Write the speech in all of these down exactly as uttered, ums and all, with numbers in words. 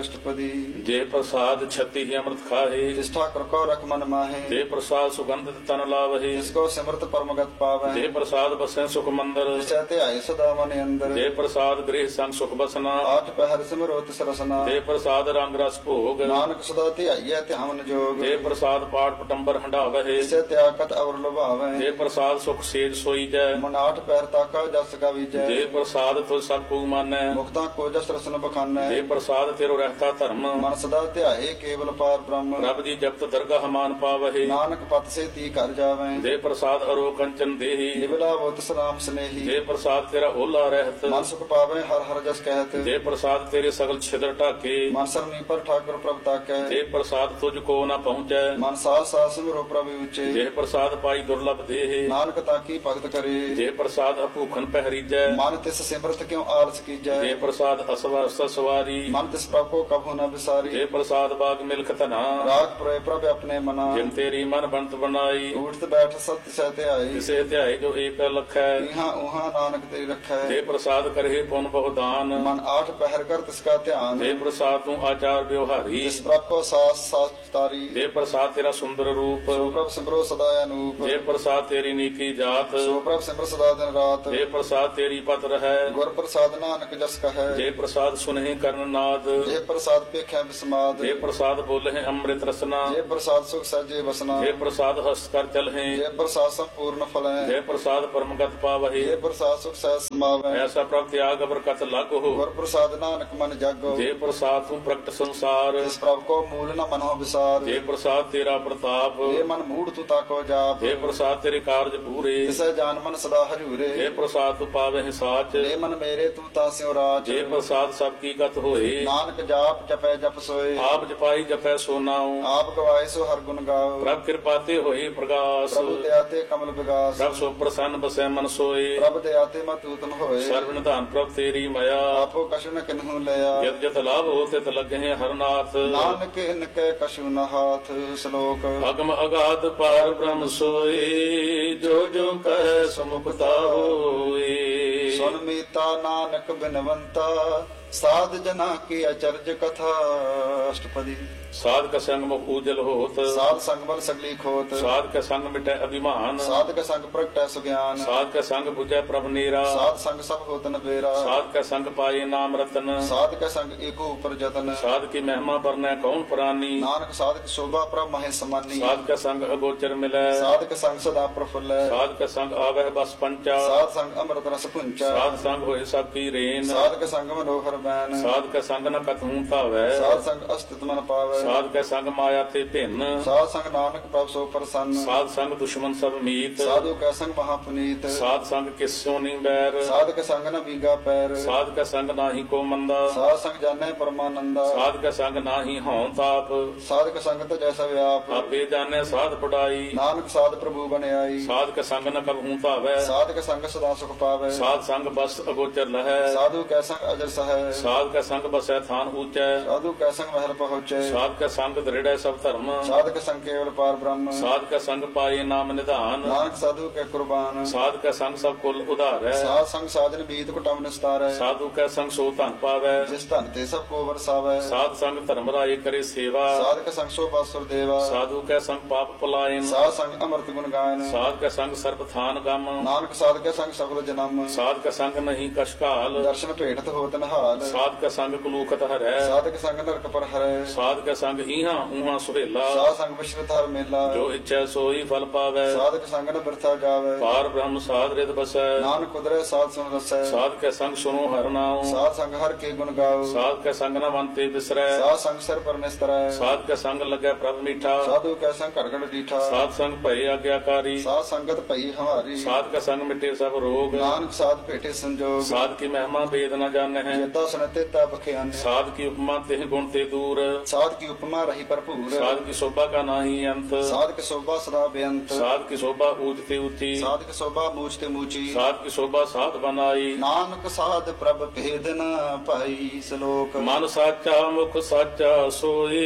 अष्टपदी। जे प्रसाद छति ही अमृत खाहे, जिस ठाकुर को रख मन माहे, जे प्रसाद सुगंधित तन लावहे, जिसको सिमरत परमगत पावे, जे प्रसाद बसें सुख मंदिर, जिसे ध्याय सदा मन अंदर, जे प्रसाद गृह संग सुख बसना, आठ पहर सिमरो तिस रसना, जे प्रसाद रंग रस भोग, नानक सदा ध्याइयै ध्यान जोग, जे प्रसाद पाठ पटंबर हंडावहे, जिसे त्यागत अवर लुभावे, जे प्रसाद सुख सेज सोई जय, मन आठ पहर ताका जस का विजय, जे प्रसाद तुझ सब को मानै, मुक्ता को जस रसन बखानै, जे प्रसाद तेरो रहता धर्म, मन सदा ध्याये केवल पार ब्रह्म, प्रभ जी जपत दरगाह मान पावहे, नानक पत से ती कर जावे, जे प्रसाद अरो कंचन देहि, निबला वो तिस राम स्नेही, जे प्रसाद तेरा ओला रहत, मन सुख पावे हर हर जस कहत, जे प्रसाद तेरे सगल छिद्र ढाके, मन सरनी पर ठाकुर प्रभ ताकै, जे प्रसाद तुझ को न पहुँचै, मन सास सास सिमरो प्रभु उचे, जे प्रसाद पाई दुर्लभ देहि, नानक ताकी भगत करे, जे प्रसाद अभूखन पहरीजै, मन तिस सिमरत क्यों आलस कीजै, जे प्रसाद असवर सवारी, मन तिस प्रभ को कभू न बिसारी, जे प्रसाद बाग मिल्क तना, राग पुरे प्रभ अपने मना, जिन तेरी मन बनत बनाई, उठत बैठ सत्य सहते आई, तिसे ध्याय जो एक लख है, इहाँ उहाँ नानक तेरी रखै, जे प्रसाद करहे पुन बहुदान, मन आठ पहर कर तिसका ध्यान, जे प्रसाद तू आचार व्यवहारी, जिस प्रभ को सास सास तारी, जे प्रसाद तेरा सुंदर रूप, सो प्रभ सिमरो सदा अनूप, जे प्रसाद तेरी नीकी जात, सो प्रभ सिमर सदा दिन रात, जे प्रसाद तेरी पत्र है, गुर प्रसाद नानक जस कहे, जे प्रसाद सुनहि कर्ण नाद, जे प्रसाद पेखे विस्माद, जे प्रसाद बोलहि अमृत रसना, जे प्रसाद सुख सहजे बसना, जे प्रसाद हस्त कर चलहि, जे प्रसाद संपूर्ण फलै, जे प्रसाद परमगत पावहि, जे प्रसाद सुख सहज समावै, ऐसा प्रभ त्याग बरकत लाग हो, गुर प्रसाद नानक मन जागो, जे प्रसाद तू प्रगट संसार, जिस प्रभ को मूल न मनो विसार, जे प्रसाद तेरा प्रताप, जे मन मूढ़ तू ताको जाप, जे प्रसाद तेरे कारज पूरे, तिसै जान मन सदा हजूरे, जे प्रसाद तू पावहि साच, जे मन मेरे तू तास्यो राज, जे प्रसाद सब की गत होए, नानक जाप जपै जप सोए, आप जपाई जपै सो नाउ, आप गवाए सो हर गुण गाओ, प्रभ कृपा ते होए प्रगास, प्रभु दयाते कमल विगास, प्रभ सो प्रसन्न बसै मन सोए, प्रभ दयाते मत उत्तम होए, सर्व निधान प्रभ तेरी माया, आपो कछु न किन्हु लया, जत जत लाभ होते त लगे हरनाथ, नानक इनके कछु न हाथ। श्लोक अगम अगाध पार ब्रह्म सोए, जो जो कह सुमुखता होए, सुन मीता नानक बिनवंता, साध जना की अचर्ज कथा। अष्टपदी। साध का संग मुख उजल होत, साध संग बल सगली खोत, साध का संग मिटै अभिमान, साध का संग प्रगटै सुज्ञान, साध का संग बुझै प्रभ नीरा, साध संग सब होत न बेरा, साध का संग पाए नाम रतन, साध का संग एको ऊपर जतन, साध की महिमा बरनै कौन पुरानी, नानक साध की शोभा प्रभ महे समानी, साध का संग अगोचर मिलै, साध का संग सदा प्रफुल्ल, साध का संग आवह बस पंचा, साध संग अमृत रस पुंचा, साध संग होए सब की रेन, साध का संग मनोहर बैन, साध का संग न कतहूं पावै, साध संग अस्तित्व मन पावै, साध का संग माया ते भिन्न, साध संग नानक प्रभ सो प्रसन्न, साध संग दुश्मन सब मीत, साधु का संग महापुनीत, साध संग किस्यो नहीं बैर, साध का संग न बीगा पैर, साध का संग नाही को मंदा, साध संग जाने परमानंदा, साध का संग नाही हों ताप, साध का संग तो जैसा व्याप, आपे जाने साध पढ़ाई, नानक साध प्रभु बने आई, साध का संग न कबहूं पावै, साध का संग सदा सुख पावै, साध संग बस अगोचर लहै, साधु का संग अजर सहै, साध का संग बसै थान ऊंचै, साधु का संग महल पहुँचे, साध का संग दृढ़ सब धर्म, साध का संग केवल पार ब्रह्म, साध का संग पाए नाम निधान, नानक साधु के कुर्बान, साध का संग सब कुल उधार है, साध संग साधन बीत कुटम निस्तार है, साधु का संग सो धन पावै, जिस धन ते सब को बरसावै, साध संग धर्म राय करे सेवा, साध का संग सो बासुर देवा, साधु का संग पाप पलायन, साध संग अमृत गुण गायन, साध का संग सर्प थान गम, नानक साध का संग सफल जन्म, साध का संग नहीं कशकाल, दर्शन भेटत होत नहाल, साध का संग कुलूखत हरै, साध का संग नरक पर हरै, साध का संग इहां उहां सुहेला, साध संग विश्रित हर मेला, जो इच्छा सोई फल पावै, साध का संग न बिरथा जावै, पार ब्रह्म साध रित बसै, नानक उदरे साध सुन रसै, साध के संग सुनो हर नाम, साध संग हर के गुण गाओ, साध के संग न मनते बिसरै, साध संग सिर पर निस्तरै, साध के संग लगे प्रभ मीठा, साधु का संग घड़घड़ डीठा, साध संग भय आज्ञाकारी, साध संगत पई हमारी, साध का संग मिटे सब रोग, नानक साध भेटे संजोग, साध की महिमा वेद न जाने हैं, जेता सुनते ता बख्यान, साध की उपमा तेह गुण ते दूर, साध की उपमा रही भरपूर, साध की शोभा का नाही अंत, साध की शोभा सदा बेअंत, साध की शोभा ऊंचते ऊंची, साध की शोभा मूझते मूची, साध की शोभा साध बनाई, नानक साध प्रभ भेद न पाई। श्लोक मन साचा मुख साचा सोए,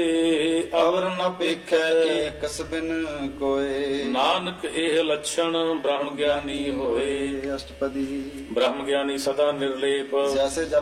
अवर न पेखै एकस बिन कोय, नानक एह लक्षण ब्रह्म ज्ञानी होए। अष्टपदी। ब्रह्म ज्ञानी सदा निर्लेप, जैसे जल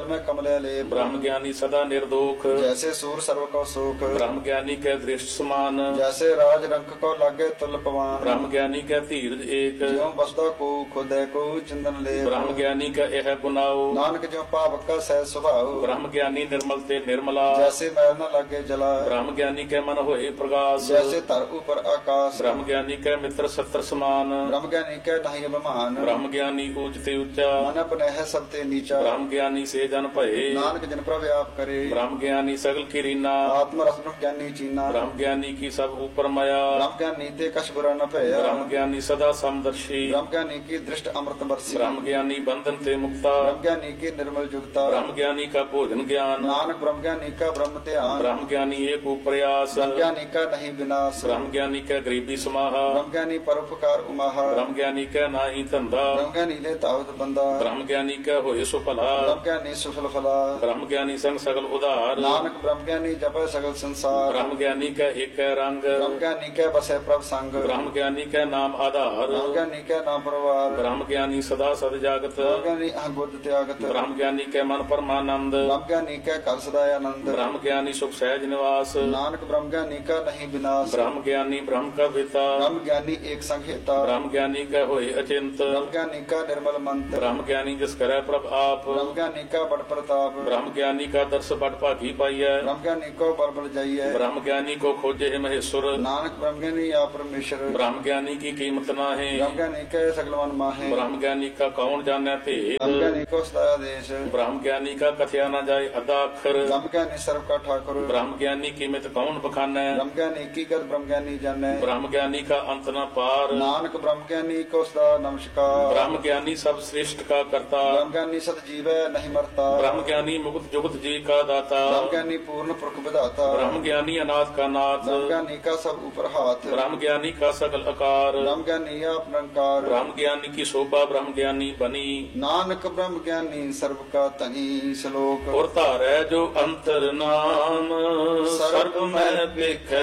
जल में कमले लेप ब्रह्म ज्ञानी सदा निर्दोख जैसे सूर सर्व को सुख ब्रह्म ज्ञानी के दृष्ट समान जैसे राज रंक को लागे तुल पवान ब्रह्म ज्ञानी का धीरज एक ज्यों बसदा को खुदे को चिंदन ले ब्रह्म ज्ञानी का यह गुनाओ नानक ज्यों पावक का सह स्वभाव ब्रह्म ज्ञानी निर्मल ते निर्मला जैसे मैल न लागे जला ब्रह्म ज्ञानी के मन होए प्रकाश जैसे तर ऊपर आकाश ब्रह्म ज्ञानी के मित्र सत्र समान ब्रह्म ज्ञानी के नहीं अभिमान ब्रह्म ज्ञानी ऊंच ते ऊंचा मन अपने है सब ते नीचा ब्रह्म ज्ञानी से जन भये नानक जन प्रभ आप करे ब्रह्म ज्ञानी सगल की रीना आत्म रस ब्रह्म ज्ञानी चीना ब्रह्म ज्ञानी की सब ऊपर माया ब्रह्म ज्ञानी ते कछ बुरा न भया ब्रह्म ज्ञानी सदा समदर्शी ब्रह्म ज्ञानी की दृष्ट अमृत बरसी ब्रह्म ज्ञानी बंधन ते मुक्ता ब्रह्म ज्ञानी की निर्मल जुगता ब्रह्म ज्ञानी का भोजन ज्ञान नानक ब्रह्म ज्ञानी का ब्रह्म ध्यान ब्रह्म ज्ञानी एक प्रयास ब्रह्म ज्ञानी का नहीं विनाश ब्रह्म ज्ञानी का गरीबी समाहा ब्रह्म ज्ञानी परोपकार उमाहा ब्रह्म ज्ञानी का नाही धंधा ब्रह्म ज्ञानी ले तावत बंदा ब्रह्म ज्ञानी का होए सो भला ब्रह्म ज्ञानी सुफल फला ब्रह्म ज्ञानी संग सगल उदार नानक ब्रह्म ज्ञानी जपे सगल संसार ब्रह्म ज्ञानी का एक है रंग ब्रह्म ज्ञानी के बसे प्रभ संग ब्रह्म ज्ञानी का नाम आधार ब्रह्म ज्ञानी के नाम परवार ब्रह्म ज्ञानी सदा सद जागत ब्रह्म ज्ञानी अहबुद्ध त्यागत ब्रह्म ज्ञानी के मन परमानंद ब्रह्म ज्ञानी के कर सदा आनंद ब्रह्म ज्ञानी सुख सहज निवास नानक ब्रह्म ज्ञानी का नहीं विनाश ब्रह्म ज्ञानी ब्रह्म का पिता ब्रह्म ज्ञानी एक संहिता ब्रह्म ज्ञानी का होए अचिंत ब्रह्म ज्ञानी का निर्मल मंत्र ब्रह्म ज्ञानी जिस करे प्रभ आप ब्रह्म ज्ञानी का बड़ प्रताप ब्रह्म ज्ञानी का दर्श बड़ भागी पाइय ब्रह्म ज्ञानी को बल बल जाइए ब्रह्म ज्ञानी को खोजे है महेश्वर नानक ब्रह्म ज्ञानी या परमेश्वर ब्रह्म ज्ञानी की कीमत ना है ब्रह्म ज्ञानी के सगलवन माहे ब्रह्म ज्ञानी का कौन जाने भेद ब्रह्म ज्ञानी को सदा देश ब्रह्म ज्ञानी का कथया न जाए अदा अक्षर ब्रह्म ज्ञानी सर्व का ठाकुर ब्रह्म ज्ञानी कीमत कौन बखाने ब्रह्म ज्ञानी की गत ब्रह्म ज्ञानी जाने ब्रह्म ज्ञानी का अंत न पार नानक ब्रह्म ज्ञानी को सदा नमस्कार ब्रह्म ज्ञानी सब श्रेष्ठ का करता ब्रह्म ज्ञानी सत जीवै नहीं मरता ब्रह्म ज्ञानी मुक्त जुगत जी का दाता ब्रह्म ज्ञानी पूर्ण पुरख विधाता ब्रह्म ज्ञानी अनाथ का नाथ ब्रह्म ज्ञानी का सब ऊपर हाथ ब्रह्म ज्ञानी का सकल आकार ब्रह्म ज्ञानी आप निरंकार ब्रह्म ज्ञानी की शोभा ब्रह्म ज्ञानी बनी नानक ब्रह्म ज्ञानी सर्व का तनी श्लोक और तारै जो अंतर नाम सर्व में बिख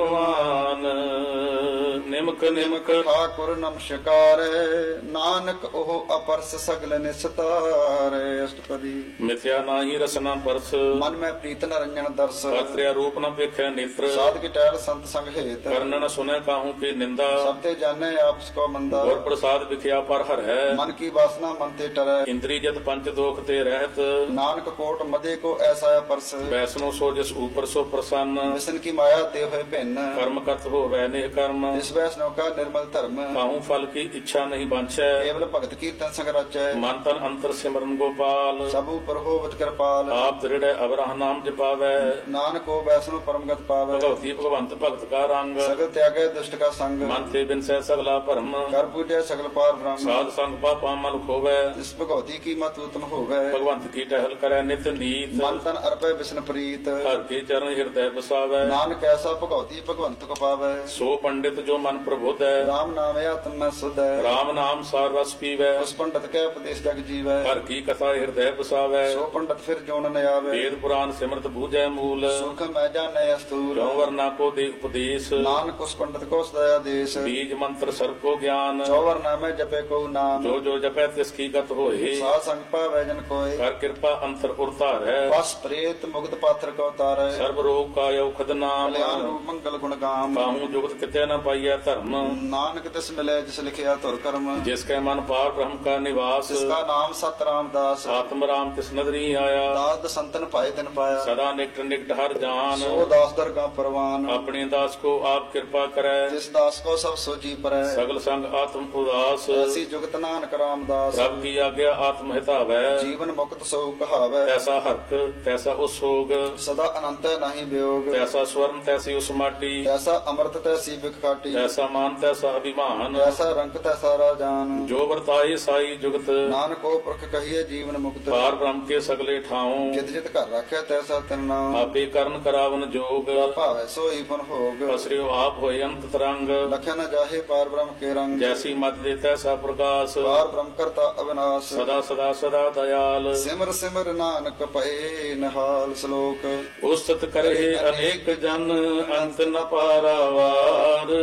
भगवान निमक निमक ठाकुर नमस्कार नानक ओह अपरस सगल निस्तार अष्टपदी मिथ्या नाही रसना परस मन में प्रीत न रंजन दर्श कर्त्या रूप न पेखे नेत्र साध की टहल संत संग हेत कर्ण न सुने काहू की निंदा सबते जाने आपस को मंदा और प्रसाद बिख्या पर हर है मन की वासना मन ते टरै इंद्री जत पंच दोख ते रहत नानक कोट मदे को ऐसा परस वैष्णो सो जिस ऊपर सो प्रसन्न विष्णु की माया ते हुए भिन्न कर्म करत हो वैने कर्म इस वैष्णव का निर्मल धर्म काहू फल की इच्छा नहीं बांछै केवल भगत कीर्तन संग रचै मन तन अंतर सिमरन गोपाल सब ऊपर होवत कृपाल आप दृढ़ अवराह नाम जपावै नानक को वैष्णव परमगत पावै भगवती भगवंत भगत का रंग सगल त्यागे दुष्ट का संग मन ते बिन सह सगला भरम कर पूजे सगल पार ब्रह्म साध संग पापा मल खोवै इस भगवती की मत उत्तम होवे भगवंत की टहल करे नित नीत मन तन अर्पे विष्णु प्रीत हर के चरण हृदय बसावै नानक ऐसा भगवती भगवंत को पावै सो पंडित जो मन प्रबुद्ध है राम नाम आत्म में शुद्ध है राम नाम सार रस पीवै उस पंडित के उपदेश जग जीवै हर की कथा हृदय बसावै सो पंडित फिर जोन न आवे वेद पुराण सिमरत बूझै मूल सुख मैं जाने अस्तूल क्यों वरना को दे उपदेश नानक उस पंडित को सदया देश बीज मंत्र सर्व को ज्ञान चौवर नामे जपे को नाम जो जो जपै तिसकी गत होए साध संग पावै जन कोय कर कृपा अंतर उरतार है बस प्रेत मुक्त पात्र को तारै सर्व रोग का औखद नाम कल्याण रूप मंगल गुण गाम काहू जुगत कितै न पाइय धर्म नानक तिस मिले जिस लिखिया तुर कर्म जिसके मन पार ब्रह्म का निवास जिसका नाम सत रामदास आत्म राम तिस नदरी आया दास संतन पाए दिन पाया सदा निकट निकट हर जान सो दास दरगा परवान अपने दास को आप कृपा करे जिस दास को सब सोची परै सगल संग आत्म उदास ऐसी जुगत नानक रामदास रब की आज्ञा आत्म हितावै जीवन मुक्त सो कहावै तैसा हर्क तैसा उसोग सदा अनंत नहीं वियोग तैसा स्वर्ण तैसी उस माटी ऐसा अमृत तैसी बिखाटी तैसा मान तैसा अभिमान ऐसा रंग तैसा राजान जो वर्ताए साई जुगत नानक को पुरख कहिए जीवन मुक्त पार ब्रह्म के सगले ठाऊं जित जित कर रखे तैसा तिन नाम आपे करण करावन जोग भावै सोई पुन भोग असरियो आप होय अंत तरंग लखे न जाहे पार ब्रह्म के रंग जैसी मत दे तैसा प्रकाश पार ब्रह्म करता अविनाश सदा सदा सदा दयाल सिमर सिमर नानक पए नहाल श्लोक उस्तत करे अनेक जन अंत न पारावार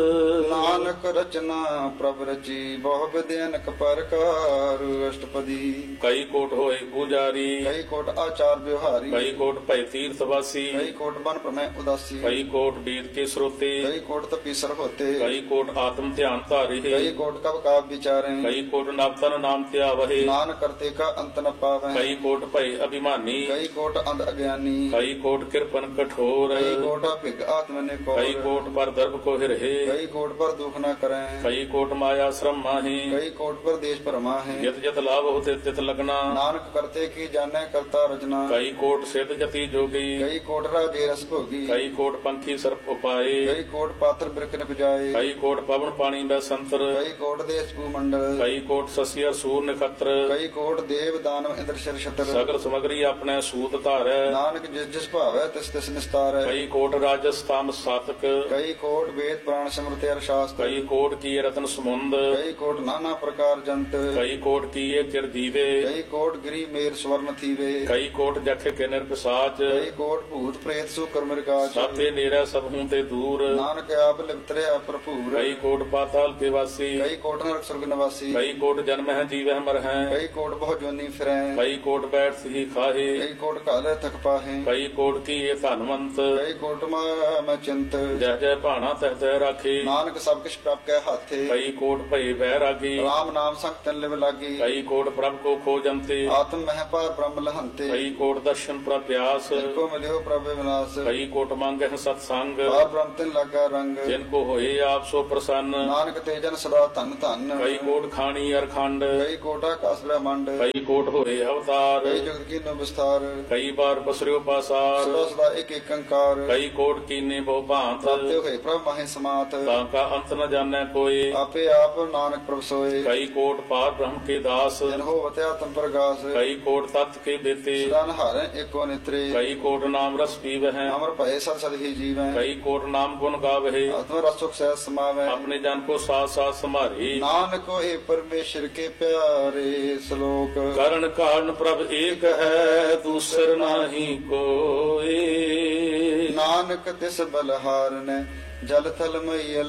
ਨਾਨਕ ਰਚਨਾ ਪ੍ਰਭ ਰਚੀ ਬਹੁ ਵਿਦਿ ਅਨਕ ਪ੍ਰਕਾਰ ਅਸ਼ਟਪਦੀ। ਕਈ ਕੋਟ ਹੋਏ ਪੁਜਾਰੀ, ਕਈ ਕੋਟ ਆਚਾਰ ਵਿਵਹਾਰੀ, ਕਈ ਕੋਟ ਭੈ ਤੀਰਥ ਵਾਸੀ, ਕਈ ਕੋਟ ਬਨ ਪ੍ਰਮੈ ਉਦਾਸੀ, ਕਈ ਕੋਟ ਵੇਦ ਕੇ ਸਰੋਤੇ, ਕਈ ਕੋਟ ਤਪੀਸਰ ਹੋਤੇ, ਕਈ ਕੋਟ ਆਤਮ ਧਿਆਨ ਧਾਰੇ, ਕਈ ਕੋਟ ਕਬ ਕਾਬ ਵਿਚਾਰੇ, ਕਈ ਕੋਟ ਨਵਤਨ ਨਾਮ ਧਿਆਵਹਿ, ਨਾਨਕ ਕਰਤੇ ਕਾ ਅੰਤ ਨ ਪਾਵੈ, ਕਈ ਕੋਟ ਭੈ ਅਭਿਮਾਨੀ, ਕਈ ਕੋਟ ਅੰਧ ਅਗਿਆਨੀ, ਕਈ ਕੋਟ ਕਿਰਪਨ ਕਠੋਰ, ਕਈ ਕੋਟ ਭਿਗ ਆਤਮ ਨੇ ਕੋ, ਕਈ ਕੋਟ ਪਰ ਦਰਬ ਕੋ ਹਿਰਹਿ, ਕਈ ਕੋਟ ਪਰ ਦੁਖ ਨ ਕਰੈ, ਕਈ ਕੋਟ ਮਾਇਆ ਸ਼ਰਮ ਮਾਹੀ, ਕਈ ਕੋਟ ਪਰ ਦੇਸ਼ ਭਰਮਾ ਹੈ, ਜਿਤ ਜਿਤ ਲਾਭ ਹੋਤੇ ਤਿਤ ਲਗਨਾ, ਨਾਨਕ ਕਰਤੇ ਕੀ ਜਾਣੈ ਕਰਤਾ ਰਚਨਾ, ਕਈ ਕੋਟ ਸਿੱਧ ਜਤੀ ਜੋਗੀ, ਕਈ ਕੋਟ ਰਾਜੇ ਰਸ ਭੋਗੀ, ਕਈ ਕੋਟ ਪੰਖੀ ਸਰਪ ਉਪਾਏ, ਕਈ ਕੋਟ ਪਾਤਰ ਬਿਰਕ ਨ ਬਜਾਏ, ਕਈ ਕੋਟ ਪਵਨ ਪਾਣੀ ਬੈ ਸੰਤਰ, ਕਈ ਕੋਟ ਦੇਸ ਭੂ ਮੰਡਲ, ਕਈ ਕੋਟ ਸਸੀਰ ਸੂਰ ਨਖਤਰ, ਕਈ ਕੋਟ ਦੇਵ ਦਾਨਵ ਇੰਦਰ ਸ਼ਰ ਛਤਰ, ਸਗਲ ਸਮਗਰੀ ਆਪਣੇ ਸੂਤ ਧਾਰੈ, ਨਾਨਕ ਜਿਸ ਜਿਸ ਭਾਵੈ ਤਿਸ ਤਿਸ ਨਿਸਤਾਰੈ, ਕਈ ਕੋਟ ਰਾਜਸ ਤਾਮ ਸਾਤਕ, ਕਈ ਕੋਟ ਵੇਦ ਪੁਰਾਣ ਸਿਮਰਤ ਅਰ ਸ਼ਾਸਤਰ, ਕਈ ਕੋਟ ਕੀਏ ਰਤਨ ਸਮੁੰਦ, ਕਈ ਕੋਟ ਨਾਨਾ ਪ੍ਰਕਾਰ ਜੰਤ, ਕਈ ਕੋਟ ਕੀਏ ਚਿਰ ਦੀਵੇ, ਕਈ ਕੋਟ ਗਰੀ ਮੇਰ ਸਵਰਨ ਥੀਵੇ, ਕਈ ਕੋਟ ਜਖ ਕੇ ਨਿਰਪਸਾਚ, ਕਈ ਕੋਟ ਭੂਤ ਪ੍ਰੇਤ ਸੂ ਕਰਮ ਰਿਕਾਜ, ਸਾਥੇ ਨੇੜੇ ਸਭ ਹੂੰ ਤੇ ਦੂਰ, ਨਾਨਕ ਆਪ ਲਿਪਤਰਿਆ ਭਰਪੂਰ, ਕਈ ਕੋਟ ਪਾਤਾਲ ਕੇ ਵਾਸੀ, ਕਈ ਕੋਟ ਨਰਕ ਸੁਰਗ ਨਿਵਾਸੀ, ਕਈ ਕੋਟ ਜਨਮ ਹੈ ਜੀਵਹਿ ਮਰ ਹੈ, ਕਈ ਕੋਟ ਬਹੁ ਜੋਨੀ ਫਿਰੈ, ਕਈ ਕੋਟ ਬੈਠ ਸਹੀ ਖਾਹੇ, ਕਈ ਕੋਟ ਕਾਲੇ ਥਕ ਪਾਹੇ, ਕਈ ਕੋਟ ਕੀਏ ਧਨਵੰਤ, ਕਈ ਕੋਟ ਮਾ ਮੈਂ ਚਿੰਤ, ਜਹ ਜਹ ਭਾਣਾ ਤਹ ਤਹ ਰਾਖੇ, ਨਾਨਕ ਸਭ ਕਿਛ ਪ੍ਰਭ ਕੈ ਹਾਥੇ, ਕਈ ਕੋਟ ਭਏ ਬਹਿ ਰਾਗੀ, ਰਾਮ ਨਾਮ ਸੰਗ ਤਨ ਲਿਵ ਲਾਗੀ, ਕਈ ਕੋਟ ਪ੍ਰਭ ਕੋ ਖੋਜੰਤੇ, ਆਤਮ ਮਹਿ ਪਾਰ ਬ੍ਰਹਮ ਲਹੰਤੇ, ਕਈ ਕੋਟ ਦਰਸ਼ਨ ਪ੍ਰਭ ਪਿਆਸ, ਕੋ ਮਿਲਿਓ ਪ੍ਰਭ ਵਿਨਾਸ਼, ਕਈ ਕੋਟ ਮੰਗਹਿ ਸਤ ਸੰਗ, ਪਾਰ ਬ੍ਰਹਮ ਤਿਨ ਲਾਗਾ ਰੰਗ, ਜਿਨ ਕੋ ਹੋਏ ਆਪ ਸੋ ਪ੍ਰਸੰਨ, ਨਾਨਕ ਤੇ ਜਨ ਸਦਾ ਧਨ ਧਨ, ਕਈ ਕੋਟ ਖਾਣੀ ਅਰਖੰਡ, ਕਈ ਕੋਟ ਆਕਾਸ ਬ੍ਰਹਮੰਡ, ਕਈ ਕੋਟ ਹੋਏ ਅਵਤਾਰ, ਕਈ ਜਗਤ ਕੀਨੋ ਵਿਸਥਾਰ, ਕਈ ਬਾਰ ਬਸਰਿਓ ਪਾਸਾਰ, ਸਦਾ ਸਦਾ ਇੱਕ ਇੱਕ ਅੰਕਾਰ, ਕਈ ਕੋਟ ਕੀਨੇ ਬਹੁ ਭਾਂਤ, ਸਤਿ ਹੋਏ ਪ੍ਰਭ ਮਾਹੇ ਸਮਾਤ, ਤਾਂ ਕਾ ਅੰਤ ਨ ਜਾਣੈ ਕੋਈ, ਆਪੇ ਆਪ ਨਾਨਕ ਪ੍ਰਭ ਸੋਏ, ਕਈ ਕੋਟ ਪਾਰ ਬ੍ਰਹਮ ਕੇ ਦਾਸ, ਜਨ ਹੋਵਤ ਆਤਮ ਪ੍ਰਗਾਸ, ਕਈ ਕੋਟ ਤਤ ਕੇ ਦੇਤੇ, ਸਦਾ ਨਹਾਰੈ ਏਕੋ ਨਿਤਰੇ, ਕਈ ਕੋਟ ਨਾਮ ਰਸ ਪੀਵਹਿ, ਅਮਰ ਭਏ ਸਦ ਸਦ ਹੀ ਜੀਵੈ, ਕਈ ਕੋਟ ਨਾਮ ਗੁਣ ਗਾਵਹਿ, ਆਤਮ ਰਸ ਸੁਖ ਸਹਿ ਸਮਾਵੈ, ਆਪਣੇ ਜਨ ਕੋ ਸਾਥ ਸਾਥ ਸੰਭਾਰੇ, ਨਾਨਕ ਹੋਏ ਪਰਮੇਸ਼ਰ ਕੇ ਪਿਆਰੇ ਸ਼ਲੋਕ, ਕਰਨ ਕਾਰਨ ਪ੍ਰਭ ਏਕ ਹੈ ਦੂਸਰ ਨਾਹੀ ਕੋਏ, ਨਾਨਕ ਤਿਸ ਬਲਹਾਰਨੈ ਜਲ ਥਲ ਮਈਲ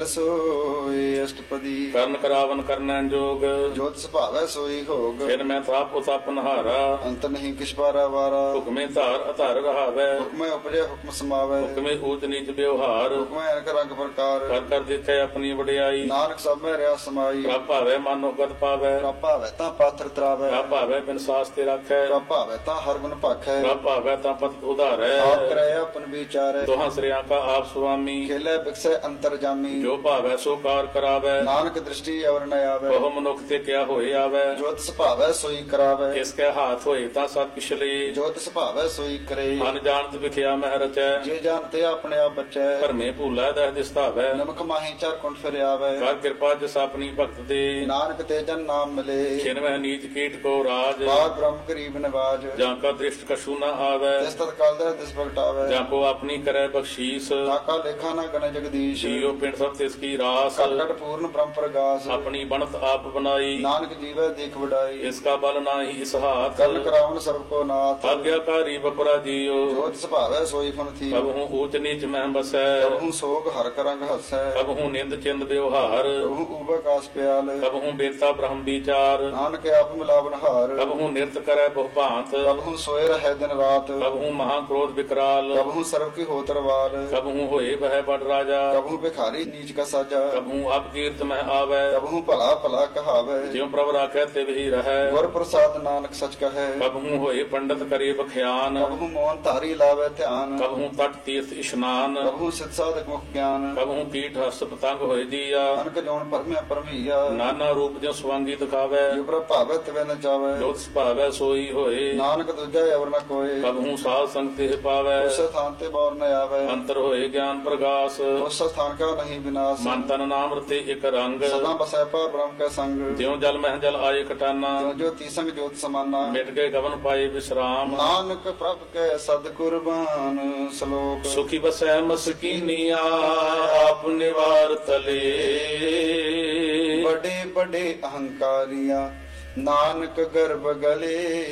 ਸੋਏ ਅਸ਼ਟਪਦੀ, ਕਰਨ ਕਰਾਵਨ ਕਰਨੈ ਜੋਗ, ਜੋਤ ਸੁਭਾਵੈ ਸੋਈ ਹੋਗ, ਫਿਰ ਮੈਂ ਥਾਪ ਉਤਪ ਨਹਾਰਾ, ਅੰਤ ਨਹੀਂ ਕਿਛ ਬਾਰਾ ਵਾਰਾ, ਹੁਕਮੇ ਧਾਰ ਅਧਾਰ ਰਹਾਵੈ, ਹੁਕਮੈ ਉਪਜੈ ਹੁਕਮ ਸਮਾਵੈ, ਹੁਕਮੇ ਊਚ ਨੀਚ ਵਿਵਹਾਰ, ਹੁਕਮੈ ਅਨਕ ਰੰਗ ਪ੍ਰਕਾਰ, ਕਰ ਕਰ ਦੇਖੈ ਆਪਣੀ ਵਡਿਆਈ, ਨਾਨਕ ਸਭ ਮੈਂ ਰਿਆ ਸਮਾਈ, ਪ੍ਰਭ ਭਾਵੈ ਮਾਨੋ ਗਤ ਪਾਵੈ, ਪ੍ਰਭ ਭਾਵੈ ਤਾਂ ਪਾਥਰ ਤਰਾਵੈ, ਪ੍ਰਭ ਭਾਵੈ ਬਿਨ ਸਾਸ ਤੇ ਰਾਖੈ, ਪ੍ਰਭ ਭਾਵੈ ਤਾਂ ਹਰ ਗੁਣ ਭਾਖੈ, ਪ੍ਰਭ ਭਾਵੈ ਤਾਂ ਪਤ ਉਧਾਰੈ, ਆਪ ਕਰੈ ਆਪਨ ਵਿਚਾਰੈ, ਦੋਹਾਂ ਸ੍ਰਿਆਂ ਕਾ ਆਪ ਸੁਆਮੀ, ਖੇਲੇ ਬਿਕਸੈ ਅੰਤਰ ਜਾਮੀ, ਜੋ ਭਾਵੈ ਸੋ ਕਾਰ ਕਰਾਵੈ, ਨਾਨਕ ਦ੍ਰਿਸ਼ਟੀ ਅਵਰ ਨ ਆਵੈ, ਬਹੁ ਮਨੁੱਖ ਤੇ ਕਿਆ ਹੋਏ ਆਵੈ, ਜੋਤ ਸੁਭਾਵੈ ਸੋਈ ਕਰਾਵੈ, ਕਿਸ ਕੈ ਹਾਥ ਹੋਏ ਤਾਂ ਸਭ ਪਿਛਲੇ, ਜੋਤ ਸੁਭਾਵੈ ਸੋਈ ਕਰੇ, ਮਨ ਜਾਣਤ ਵਿਖਿਆ ਮਹਿ ਰਚੈ, ਜੇ ਜਾਣਤੇ ਆਪਣੇ ਆਪ ਬਚੈ, ਭਰਮੇ ਭੂਲਾ ਦਹਿ ਦਿਸਤਾਵੈ, ਨਮਕ ਮਾਹੀ ਚਾਰ ਕੁੰਠ ਫਿਰ ਆਵੈ, ਕਰ ਕਿਰਪਾ ਜਿਸ ਆਪਣੀ ਭਗਤ ਦੇ, ਨਾਨਕ ਤੇ ਜਨ ਨਾਮ ਮਿਲੇ, ਖਿਨਵਹਿ ਨੀਚ ਕੀਟ ਕੋ ਰਾਜ, ਬਾਦ ਬ੍ਰਹਮ ਗਰੀਬ ਨਿਵਾਜ, ਜਾਂ ਕਾ ਦ੍ਰਿਸ਼ਟ ਕਛੂ ਨ ਆਵੈ, ਜਿਸ ਤਤ ਕਾਲ ਦਾ ਦਿਸ ਪ੍ਰਗਟਾਵੈ, ਜਾਂ ਕੋ ਆਪਣੀ ਕਰੈ ਬਖਸ਼ੀਸ, ਤਾਕਾ ਲੇਖਾ ਨਾ ਗਣ ਜਗਦੀਸ਼, ਜੀਉ ਪਿੰਡ ਸਭ ਤਿਸ ਕੀ ਰਾਸ, ਕਟ ਕਟ ਪੂਰਨ ਬ੍ਰਹਮ ਪ੍ਰਗਾਸ, ਆਪਣੀ ਬਣਤ ਆਪ ਬਣਾਈ, ਨਾਨਕ ਜੀਵੈ ਦੇਖ ਵਡਾਈ, ਇਸ ਕਾ ਬਲ ਨਾਹੀ ਇਸ ਹਾਥ, ਕਰਨ ਕਰਾਵਨ ਸਰਬ ਕੋ ਨਾਥ, ਆਗਿਆਕਾਰੀ ਬਪਰਾ ਜੀਉ, ਜੋਤ ਸੁਭਾਵੈ ਸੋਈ ਫਨ ਥੀ, ਕਬਹੂ ਊਚ ਨੀਚ ਮਹਿ ਬਸੈ, ਕਬਹੂ ਸੋਗ ਹਰ ਕਰੰਗ ਹਸੈ, ਕਬਹੂ ਨਿੰਦ ਚਿੰਦ ਵਿਵਹਾਰ, ਕਬਹੂ ਉਬਕਾਸ ਪਿਆਲ, ਕਬਹੂ ਬੇਤਾ ਬ੍ਰਹਮ ਵਿਚਾਰ, ਨਾਨਕ ਆਪ ਮਿਲਾਵਨ ਹਾਰ, ਕਬਹੂ ਨਿਰਤ ਕਰੈ ਬਹੁ ਭਾਂਤ, ਕਬਹੂ ਸੋਏ ਰਹਿ ਦਿਨ ਰਾਤ, ਕਬਹੂ ਮਹਾ ਕ੍ਰੋਧ ਵਿਕਰਾਲ, ਕਬਹੂ ਸਰਬ ਕੀ ਹੋ ਤਰਵਾਲ, ਕਬਹੂ ਹੋਏ ਬਹਿ ਬੜ ਰਾਜਾ, ਕਬਹੂ ਭਿਖਾਰੀ ਨੀਚ ਕਾ ਸਾਜਾ, ਕਬਹੂ ਅਪ ਕੀਰਤ ਮਹਿ ਆਵੈ, ਕਬਹੂ ਭਲਾ ਭਲਾ ਕਹਾਵੈ, ਜਿਉ ਪ੍ਰਭ ਰਾਖੈ ਤੇ ਵਹੀ ਰਹੈ, ਗੁਰ ਪ੍ਰਸਾਦ ਨਾਨਕ ਸਚ ਕਹੈ, ਕਬਹੂ ਹੋਏ ਪੰਡਤ ਕਰੇ ਬਖਿਆਨ, ਕਬਹੂ ਮੋਹਨ ਧਾਰੀ ਲਾਵੈ ਧਿਆਨ, ਕਬਹੂ ਤਟ ਤੀਰਥ ਇਸ਼ਨਾਨ, ਕਬਹੂ ਸਿਧ ਸਾਧਕ ਮੁਖ ਗਿਆਨ, ਕਬਹੂ ਕੀਟ ਹਸ ਪਤੰਗ ਹੋਏ ਜੀਆ, ਅਨਕ ਜੋਨ ਪਰਮਿਆ ਪਰਮਈਆ, ਨਾਨਾ ਰੂਪ ਜਿਉ ਸਵਾਂਗੀ ਦਿਖਾਵੈ, ਜਿਉ ਪ੍ਰਭ ਭਾਵੈ ਤਿਵੈ ਨ ਜਾਵੈ, ਜੋਤ ਸੁਭਾਵੈ ਸੋਈ ਹੋਏ, ਨਾਨਕ ਦੂਜਾ ਅਵਰ ਨ ਕੋਏ, ਕਬਹੂ ਸਾਧ ਸੰਗ ਤੇ ਪਾਵੈ, ਉਸ ਸਥਾਨ ਤੇ ਬੌਰ ਨ ਆਵੈ, ਅੰਤਰ ਹੋਏ ਗਿਆਨ ਪ੍ਰਗਾਸ, ਉਸ ਸਥਾਨ ਕਾ ਨਹੀਂ ਵਿਨਾਸ਼, ਮਨ ਤਨ ਨਾਮ ਰਤੇ ਇਕ ਰੰਗ, ਸਦਾ ਬਸੈ ਪਰ ਬ੍ਰਹਮ ਕੈ ਸੰਗ, ਜਿਉ ਜਲ ਮਹਿ ਜਲ ਆਏ ਕਟਾਨਾ, ਜੋ ਜੋਤੀ ਸੰਗ ਜੋਤ ਸਮਾਨਾ, ਮਿਟ ਗਏ ਗਵਨ ਪਾਏ ਵਿਸਰਾਮ, ਨਾਨਕ ਪ੍ਰਭ ਕੈ ਸਦ ਕੁਰਬਾਨ ਸ਼ਲੋਕ, ਸੁਖੀ ਬਸੈ ਮਸਕੀਨੀਆ ਆਪ ਨਿਵਾਰ ਤਲੇ, ਬੜੇ ਬੜੇ ਅਹੰਕਾਰੀਆਂ नानक गर्भ गले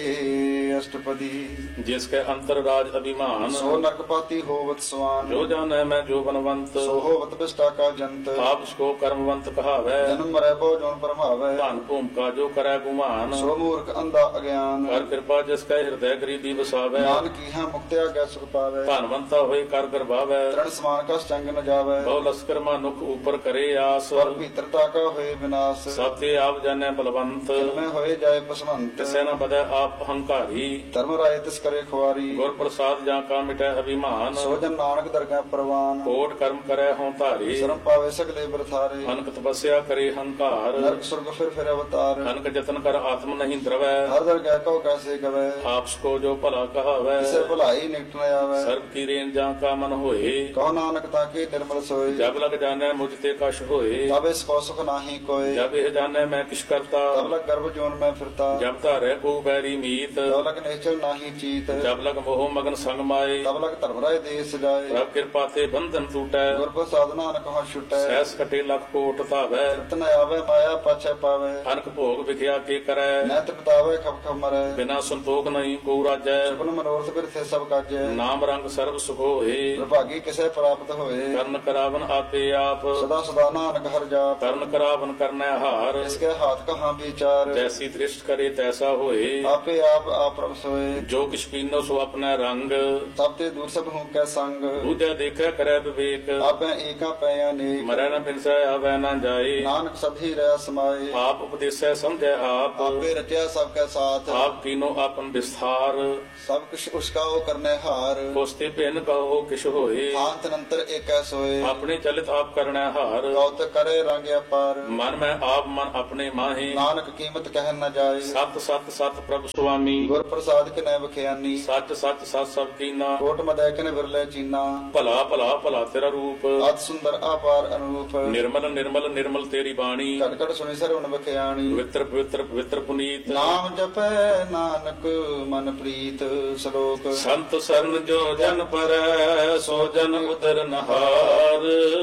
अष्टपदी। जिसके अंतर राज अभिमान, सो नरकपाती होवत स्वान। जो जाने मैं जो बनवंत, सो होवत बिष्टा का जंत। आप उसको कर्मवंत कहावै, जन्म मरै बहु जोन परमावै। धन भूम का जो करे गुमान, सो मूर्ख अंधा अज्ञान। कर कृपा जिसके हृदय गरीबी बसावै, नानक इहाँ मुक्त्या गै सुख पावै। धनवंता होए कर गर्भावै, तृण समान का चंग न जावै। बहु लश्कर मानुख ऊपर करे आस, पर भीतरता का होए विनाश। सब ते आप जाने बलवंत, में होए जाए पसमंत। तिसै न बदै आप अहंकारी, धर्म राय तिस करे खुआरी। गुर प्रसाद जा का मिटै अभिमान, सो जन नानक दरगह परवान। कोट कर्म करे हों धारी, शरम पावे सगले बरथारे। अनक तपस्या करे हंकार, नरक स्वर्ग फिर फिर अवतार। अनक जतन कर आत्म नहीं द्रवै, हर दरगह को कैसे गवै। आपको जो भला कहावै, इसे भलाई निकट न आवै। सर्व की रेन जा का मन होए, कहो नानक ताके निर्मल सोए। जब लग जाने मुझ ते कश होए, तब इसको सुख नाही कोय। जब यह जाने मैं किस करता, तब लग गर्भ जोन में फिरता। जब तारे को बैरी मीत, तब लग निश्चल नाही चीत। जब लग मोह मगन संग माए, तब लग धर्म राय देश जाए। प्रभ कृपा ते बंधन टूटै, गुर प्रसाद नानक हो छुटै। सहस कटे लख कोट धावै, तृप्त न आवे माया पाछै पावे। अनक भोग विख्या के करै, न तृप्तावे खप खप मरै। बिना संतोख नहीं को राजै, सपन मनोरथ बिरथे सब काजै। नाम रंग सर्व सुख होए, विभागी किसे प्राप्त होए। कर्ण करावन आपे आप, सदा सदा नानक हर जाप। कर्ण करावन करनै हार, इसके हाथ कहाँ विचार। जैसी दृष्ट करे तैसा होए, आपे आप आप प्रभ सोए। जो किछ पीनो सो अपना रंग, तब ते दूर सब हूँ कै संग। दूजा देखै करै विवेक, आपे एका पै अनेक। मरै न बिनसै आवै न जाए, नानक सभी रह समाए। आप उपदेसै समझै आप, आपे रचया सबके साथ। आप कीनो आपन विस्तार, सब कुछ उसका वो करने हार। कोस्ते भिन्न कहो किश होए, शांत नंतर एक सोए। अपने चलित आप करनै हार, गौत करे रंग अपार। मन में आप मन अपने माहे, नानक कीमत कह न जाए। सत सत सत प्रभु स्वामी, गुर प्रसाद के नय बखियानी। सच सच सत सब कीना, कोट मदय के विरले चीना। भला भला भला तेरा रूप, अत सुंदर अपार अनूप। निर्मल निर्मल निर्मल तेरी बाणी, कट कट सुनि सरवण बखियानी। पवित्र पवित्र पवित्र पुनीत, नाम जपै नानक मन प्रीत। श्लोक संत सरन जो जन परੈ, सो जन उदर नहार।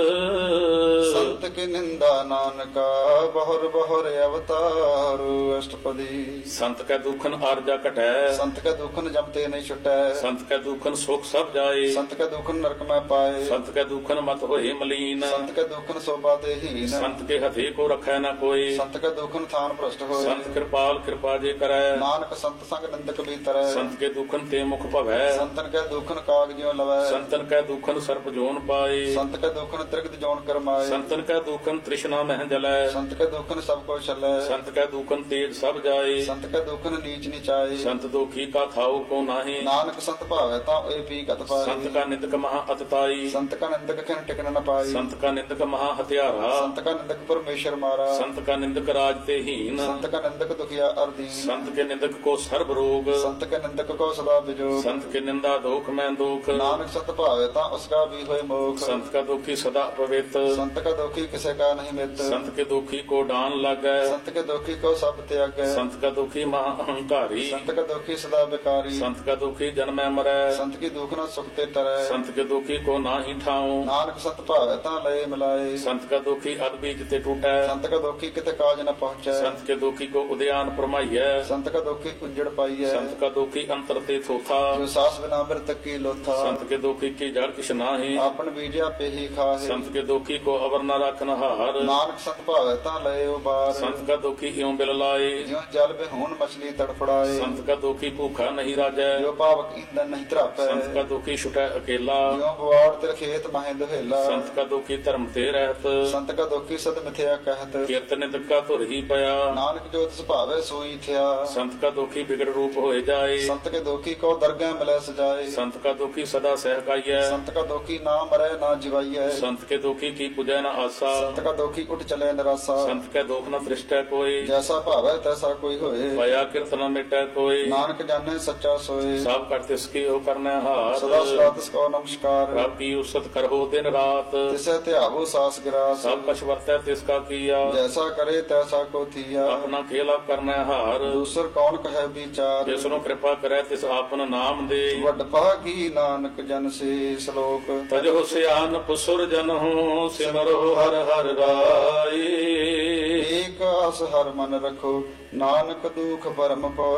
संत की निंदा नानका, बहुर बहुर अवतार। अष्टपदी। संत कै दुखन आरजा घटै, संत के दुखन जमते नहीं छुटै। संत कै दुखन सुख सब जाए, संत के दुखन नरक में पाए। संत कै दुखन मत होए मलीन, संत के दुखन शोभा देहीन। संत के हथे को रखै न कोई, संत के दुखन थान भ्रष्ट होए। संत कृपाल कृपा जे करै, नानक संत संग निंदक भीतर। संत के दुखन ते मुख भवै, संतन के दुखन कागजियों लवै। संतन कै दुखन सर्प जोन पाए, संत के दुखन त्रिगत जोन करमाए। संतन कै दुखन तृष्णा मह जलै, संत के दुखन सब को छलै। संत कै दुखन तेज सब जाए, संत के दुखन नीच नीचाए। संत दुखी का थाऊ को नाहि, नानक संत भावै ता ओए पी कत पाए। संत का निंदक महा अतताई, संत का निंदक खिन टिकन न पाई। संत का निंदक महा हत्यारा, संत का निंदक परमेश्वर मारा। संत का निंदक राज ते हीन, संत का निंदक दुखिया अरदीन। संत के निंदक को सर्व रोग, संत के निंदक को सदा बिजोग। संत के निंदा दुख में दुख, नानक संत भावै ता उसका भी होए मोख। संत का दुखी सदा पवित्र, संत का दुखी किसे का नहीं मित। संत के दुखी को डान लगै, संत के दुखी को सब त्यागै। संत का दुखी महा अहंकारी, संत का दुखी सदा बेकारी। संत का दुखी जन्मै मरै, संत की दुख न सुख ते तरै। संत के दुखी को नाहि ठाऊं, नानक संत भावै ता लय मिलाए। संत का दुखी अग बीज ते टूटै, संत का दुखी किते काज न पहुँचै। संत के दुखी को उद्यान परमाइयै, संत का दुखी उजड़ पाइयै। संत का दुखी अंतर ते थोथा, जो सास बिना मृतक की लोथा। संत के दुखी की जड़ किछ नाहि, आपन बीजा पे ही खाहे। संत के दुखी को अवर न रखन हार, नानक संत भावै ता लय उबार। संत का दुखी इਉਂ बिल लाए, ज्यों जल बेहून मछली तड़फड़ाए। संत का दुखी भूखा नहीं राजै, जो पावक ईंधन नहीं त्रापै। संत का दुखी छुटै अकेला, ज्यों बुआड़ तिर खेत माहे दुहेला। संत का दुखी धर्म ते रहत, संत का दुखी सद मिथ्या कहत। कीर्तन नित का धुर ही पया, नानक जो तिस भावै सोई थिया। संत का दुखी बिगड़ रूप होए जाए, संत के दुखी को दरगह मिलै सजाए। संत का दुखी सदा सहकाइयै, संत का दुखी ना मरै ना जिवाइयै। संत के दुखी की पूजै न आसा, संत का दुखी उठ चले निरासा। संत के दुख न दृष्टै कोई, जैसा भावै तैसा कोई होए। पया कीर्तन न मिटै कोई, नानक जाने सच्चा सोए। सब कर तिसकी हो करनै हार, सदा सदा तिसको नमस्कार। रब की उसत करहो दिन रात, तिसे त्यागो सास गिरास। सब कछ वर्तै तिसका किया, जैसा करे तैसा को थिया। अपना खेला करनै हार, दूसर कौन कहे विचार। जिसनु कृपा करै तिस आपन नाम दे, वड भागी नानक जन से। श्लोक तजो सियान पुसुर जनहु, सिमरो हर हर राई। एक आस हर मन रखो, ਨਾਨਕ ਦੁਖ ਪਰਮ ਪਉ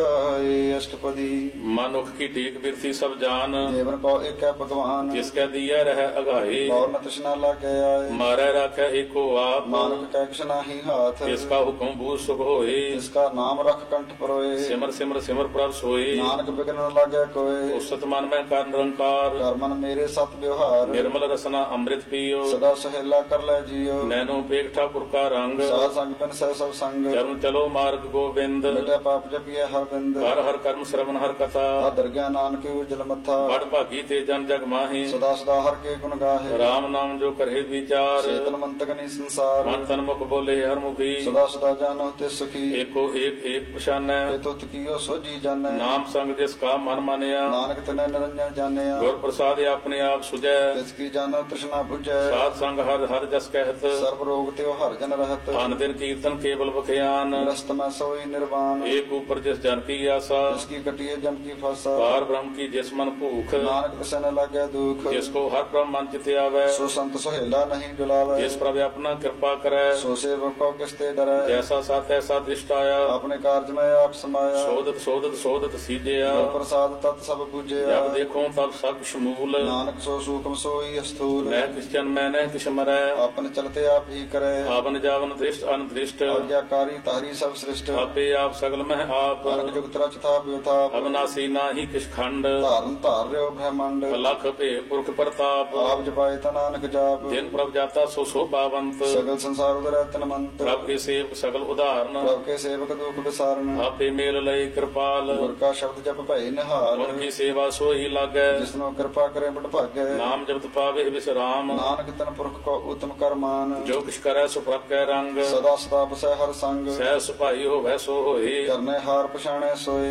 ਜਾਏ। ਅਸ਼ਟਪਦੀ ਮਨੁੱਖ ਕੀ ਟੇਕ ਬਿਰਤੀ ਸਭ ਜਾਨ, ਜੀਵਨ ਕੋ ਏਕੈ ਭਗਵਾਨ। ਜਿਸ ਕੈ ਦੀਐ ਰਹਿ ਅਗਾਏ, ਔਰ ਨ ਤ੍ਰਿਸ਼ਨਾ ਲਾਗੈ ਆਏ। ਮਾਰੈ ਰਾਖੈ ਏਕੋ ਆਪ, ਨਾਨਕ ਕੈ ਕਿਛ ਨਾਹੀ ਹਾਥ। ਜਿਸ ਕਾ ਹੁਕਮ ਬੂਝ ਸੁਖ ਹੋਏ, ਜਿਸ ਕਾ ਨਾਮ ਰਖ ਕੰਠ ਪਰੋਏ। ਸਿਮਰ ਸਿਮਰ ਸਿਮਰ ਪ੍ਰਭ ਸੋਏ, ਨਾਨਕ ਬਿਗਨ ਨ ਲਾਗੈ ਕੋਏ। ਉਸਤ ਮਨ ਮੈਂ ਕਰ ਨਿਰੰਕਾਰ, ਕਰ ਮਨ ਮੇਰੇ ਸਤ ਵਿਵਹਾਰ। ਨਿਰਮਲ ਰਸਨਾ ਅੰਮ੍ਰਿਤ ਪੀਓ, ਸਦਾ ਸਹੇਲਾ ਕਰ ਲੈ ਜੀਓ। ਨੈਨੋ ਪੇਖ ਠਾਕੁਰ ਕਾ ਰੰਗ, ਸਾਧ ਸੰਗ ਪਿਨ ਸਹਿ ਸਭ ਸੰਗ। ਚਰਨ ਚਲੋ ਮਾਰਗ ਗੋਬਿੰਦ, ਮਿਟੈ ਪਾਪ ਜਪੀਐ ਹਰ ਬਿੰਦ। ਹਰ ਹਰ ਕਰਮ ਸ਼ਰਵਨ ਹਰ ਕਥਾ, ਆਦਰ ਗਿਆਨ ਨਾਨਕ ਉਜਲ ਮੱਥਾ। ਬੜ ਭਾਗੀ ਤੇ ਜਨ ਜਗ ਮਾਹੀ, ਸਦਾ ਸਦਾ ਹਰ ਕੇ ਗੁਣ ਗਾਹੇ। ਰਾਮ ਨਾਮ ਜੋ ਕਰੇ ਵਿਚਾਰ, ਚੇਤਨ ਮੰਤਕ ਨੀ ਸੰਸਾਰ। ਮਨ ਤਨ ਮੁਖ ਬੋਲੇ ਹਰ ਮੁਖੀ, ਸਦਾ ਸਦਾ ਜਾਣੋ ਤੇ ਸੁਖੀ। ਏਕੋ ਏਕ ਏਕ ਪਛਾਨੈ, ਤੇ ਤੁਤ ਕੀਓ ਸੋਜੀ ਜਾਣੈ। ਨਾਮ ਸੰਗ ਜਿਸ ਕਾ ਮਨ ਮਾਨਿਆ, ਨਾਨਕ ਤਨੈ ਨਿਰੰਜਨ ਜਾਣਿਆ। ਗੁਰ ਪ੍ਰਸਾਦਿ ਆਪਣੇ ਆਪ ਸੁਝੈ, ਤਿਸ ਕੀ ਜਾਣੋ ਤ੍ਰਿਸ਼ਨਾ 부ਝੈ। ਸਾਧ ਸੰਗ ਹਰ ਹਰ ਜਸ ਕਹਿਤ, ਸਰਬ ਰੋਗ ਤੇ ਹਰ ਜਨ ਰਹਤ। ਧਨ ਦਿਨ ਕੀਰਤਨ ਕੇਵਲ ਬਖਿਆਨ, ਗ੍ਰਸਤ ਮੈਂ ਸੋਈ ਨਿਰਵਾਨ। ਏਕ ਉਪਰ ਜਿਸ ਜਨ ਕੀ ਆਸਾ, ਜਿਸ ਕੀ ਕਟਿਏ ਜਮ ਕੀ ਫਾਸਾ। ਪਾਰ ਬ੍ਰਹਮ ਕੀ ਜਿਸ ਮਨ ਭੂਖ, ਨਾਨਕ ਤਿਸੈ ਨ ਲਾਗੈ ਦੁਖ। ਜਿਸ ਕੋ ਹਰ ਬ੍ਰਹਮ ਮਨ ਚਿਤ ਆਵੈ, ਸੋ ਸੰਤ ਸੁਹੇਲਾ ਨਹੀਂ ਡੁਲਾਵੈ। ਜਿਸ ਪ੍ਰਭ ਆਪਣਾ ਕਿਰਪਾ ਕਰੈ, ਸੋ ਸੇਵਕ ਕੋ ਕਿਸ ਤੇ ਡਰੈ। ਜੈਸਾ ਸਤ ਐਸਾ ਦ੍ਰਿਸ਼ਟ ਆਇਆ, ਆਪਣੇ ਕਾਰਜ ਮੈਂ ਆਪ ਸਮਾਇਆ। ਸੋਧਤ ਸੋਧਤ ਸੋਧਤ ਸੀਜਿਆ, ਗੁਰ ਪ੍ਰਸਾਦ ਤਤ ਸਭ ਬੁਝਿਆ। ਜਬ ਦੇਖੋ ਤਬ ਸਭ ਸ਼ਮੂਲ, ਨਾਨਕ ਸੋ ਸੂਖਮ ਸੋਈ ਅਸਥੂਲ। ਮੈਂ ਕਿਸ ਜਨ ਮੈਂ ਨਹਿ ਕਿਛ ਮਰੈ, ਆਪਨ ਚਲਤੇ ਆਪ ਹੀ ਕਰੈ। ਆਵਨ ਜਾਵਨ ਦ੍ਰਿਸ਼ਟ ਅਨਦ੍ਰਿਸ਼ਟ, ਆਗਿਆਕਾਰੀ ਤਾਰੀ ਸਭ ਸ੍ਰਿਸ਼ਟ। ਆਪੇ ਆਪ ਸਗਲ ਮਹਿ ਆਪ, ਅਨਕ ਜੁਗਤ ਰਚ ਥਾਪ ਵਿਥਾਪ। ਅਬਨਾਸੀ ਨਾਹੀ ਕਿਛ ਖੰਡ, ਧਾਰਨ ਧਾਰ ਰਿਓ ਬ੍ਰਹਮੰਡ। ਲਖ ਭੇ ਪੁਰਖ ਪ੍ਰਤਾਪ, ਆਪ ਜਪਾਏ ਤਾ ਨਾਨਕ ਜਾਪ। ਜਿਨ ਪ੍ਰਭ ਜਾਤਾ ਸੋ ਸੋਭਾਵੰਤ, ਸਗਲ ਸੰਸਾਰ ਉਦਰੈ ਤਨਮੰਤ। ਪ੍ਰਭ ਕੇ ਸੇਵਕ ਸਗਲ ਉਦਾਹਰਨ, ਪ੍ਰਭ ਕੇ ਸੇਵਕ ਦੁਖ ਵਿਸਾਰਨ। ਆਪੇ ਮੇਲ ਲਈ ਕਿਰਪਾਲ, ਗੁਰ ਕਾ ਸ਼ਬਦ ਜਪ ਭਏ ਨਿਹਾਲ। ਗੁਰ ਕੀ ਸੇਵਾ ਸੋਈ ਲਾਗੈ, ਜਿਸਨੋ ਕਿਰਪਾ ਕਰੇ ਬਟ ਭਾਗੈ। ਨਾਮ ਜਪਤ ਪਾਵੇ ਵਿਸਰਾਮ, ਨਾਨਕ ਤਨ ਪੁਰਖ ਕੋ ਉਤਮ ਕਰਮਾਨ। ਜੋ ਕਿਛ ਕਰੈ ਸੋ ਪ੍ਰਭ ਕੈ ਰੰਗ, ਸਦਾ ਸਦਾ ਬਸੈ ਹਰ ਸੰਗ। ਸਹਿ ਸੁਭਾਈ ਹੋਵੈ ਸੋ ਹੋਏ, ਕਰਨੇ ਹਾਰ ਪਛਾਣੈ ਸੋਏ।